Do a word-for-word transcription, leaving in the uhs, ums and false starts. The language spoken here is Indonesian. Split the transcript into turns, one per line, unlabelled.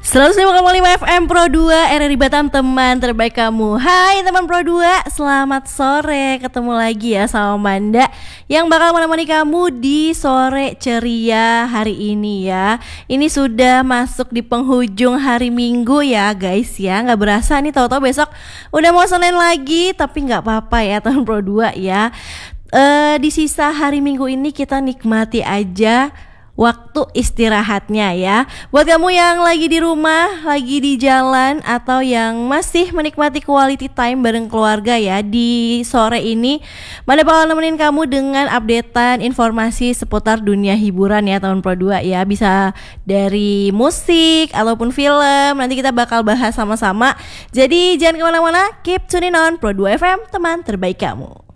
seratus lima koma lima F M Pro dua R R I Batam, teman terbaik kamu. Hai teman Pro dua, selamat sore. Ketemu lagi ya sama Manda yang bakal menemani kamu di sore ceria hari ini ya. Ini sudah masuk di penghujung hari Minggu ya guys ya. Gak berasa nih, tahu-tahu besok udah mau Senin lagi. Tapi gak apa-apa ya teman Pro dua ya. uh, Di sisa hari Minggu ini kita nikmati aja waktu istirahatnya ya. Buat kamu yang lagi di rumah, lagi di jalan, atau yang masih menikmati quality time bareng keluarga ya, di sore ini Manda bakal nemenin kamu dengan updatean informasi seputar dunia hiburan ya tahun Pro dua ya. Bisa dari musik ataupun film, nanti kita bakal bahas sama-sama. Jadi jangan kemana-mana, keep tuning on Pro dua F M, teman terbaik kamu.